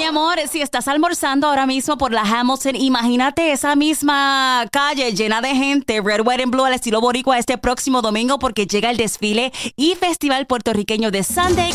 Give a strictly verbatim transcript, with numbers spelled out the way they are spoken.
Mi amor, si estás almorzando ahora mismo por la Hamilton, imagínate esa misma calle llena de gente, Red, White and Blue al estilo boricua este próximo domingo porque llega el desfile y festival puertorriqueño de Sunday